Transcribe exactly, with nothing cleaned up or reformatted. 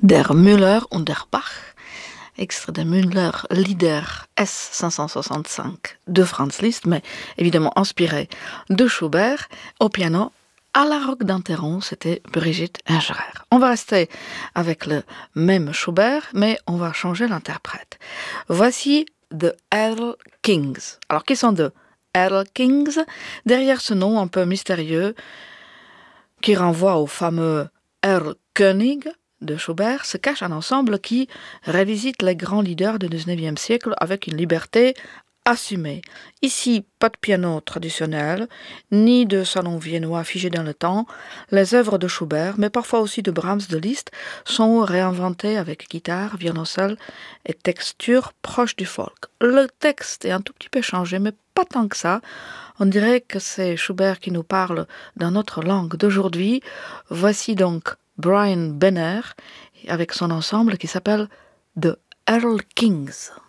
Der Müller und der Bach, extrait de Müller Lieder S cinq cent soixante-cinq de Franz Liszt, mais évidemment inspiré de Schubert. Au piano, à la roque d'Interon, c'était Brigitte Ingerer. On va rester avec le même Schubert, mais on va changer l'interprète. Voici The Earl Kings. Alors, qui sont The Earl Kings? Derrière ce nom un peu mystérieux, qui renvoie au fameux Earl König de Schubert, se cache un ensemble qui revisite les grands leaders du dix-neuvième siècle avec une liberté assumée. Ici, pas de piano traditionnel, ni de salon viennois figé dans le temps. Les œuvres de Schubert, mais parfois aussi de Brahms, de Liszt, sont réinventées avec guitare, violoncelle et texture proche du folk. Le texte est un tout petit peu changé, mais pas tant que ça. On dirait que c'est Schubert qui nous parle dans notre langue d'aujourd'hui. Voici donc Brian Benner avec son ensemble qui s'appelle The Earl Kings.